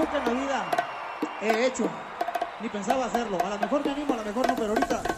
nunca en la vida he hecho, ni pensaba hacerlo. A lo mejor me animo, a lo mejor no, pero ahorita